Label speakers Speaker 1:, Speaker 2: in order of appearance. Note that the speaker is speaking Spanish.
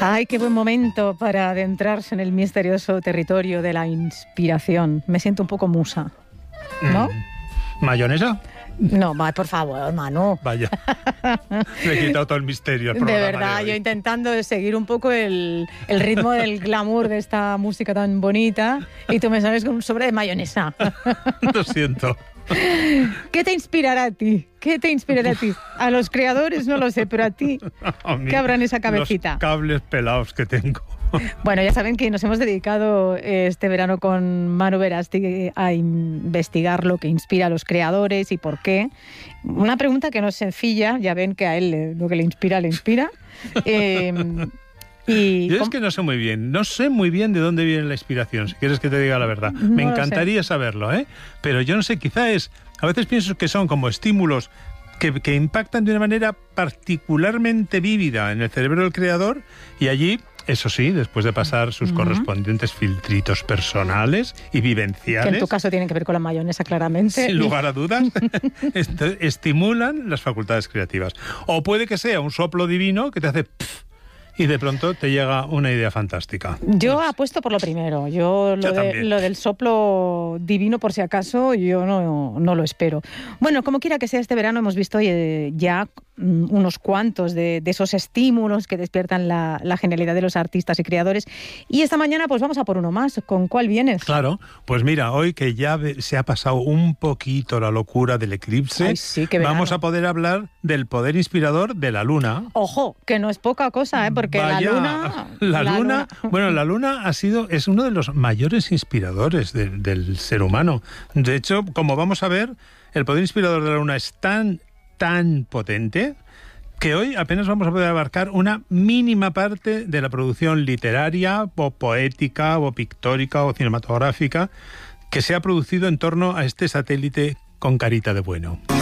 Speaker 1: Ay, qué buen momento para adentrarse en el misterioso territorio de la inspiración. Me siento un poco musa, ¿no?
Speaker 2: ¿Mayonesa?
Speaker 1: No, por favor, Manu.
Speaker 2: Vaya, me he quitado todo el misterio.
Speaker 1: De verdad, yo intentando seguir un poco el ritmo del glamour de esta música tan bonita y tú me sales con un sobre de mayonesa.
Speaker 2: Lo siento.
Speaker 1: ¿Qué te inspirará a ti? ¿Qué te inspirará a ti? A los creadores no lo sé, pero a ti, ¿qué habrá en esa cabecita?
Speaker 2: Los cables pelados que tengo.
Speaker 1: Bueno, ya saben que nos hemos dedicado este verano con Manu Verástegui a investigar lo que inspira a los creadores y por qué. Una pregunta que no es sencilla, ya ven que a él lo que le inspira, le inspira.
Speaker 2: Yo es que no sé muy bien de dónde viene la inspiración, si quieres que te diga la verdad.
Speaker 1: No
Speaker 2: Me encantaría saberlo, pero yo no sé, a veces pienso que son como estímulos que impactan de una manera particularmente vívida en el cerebro del creador y allí, eso sí, después de pasar sus correspondientes filtritos personales y vivenciales.
Speaker 1: Que en tu caso tienen que ver con la mayonesa, claramente.
Speaker 2: Sin lugar a dudas, estimulan las facultades creativas. O puede que sea un soplo divino que te hace y de pronto te llega una idea fantástica.
Speaker 1: Yo apuesto por lo primero. Yo lo del soplo divino, por si acaso, yo no lo espero. Bueno, como quiera que sea, este verano hemos visto ya unos cuantos de esos estímulos que despiertan la genialidad de los artistas y creadores. Y esta mañana pues vamos a por uno más. ¿Con cuál vienes?
Speaker 2: Claro, pues mira, hoy que ya se ha pasado un poquito la locura del eclipse,
Speaker 1: ay, sí, qué verano.
Speaker 2: Vamos a poder hablar del poder inspirador de la Luna.
Speaker 1: Ojo, que no es poca cosa, porque
Speaker 2: vaya, la Luna es uno de los mayores inspiradores del ser humano. De hecho, como vamos a ver, el poder inspirador de la Luna es tan potente que hoy apenas vamos a poder abarcar una mínima parte de la producción literaria o poética o pictórica o cinematográfica que se ha producido en torno a este satélite con carita de bueno.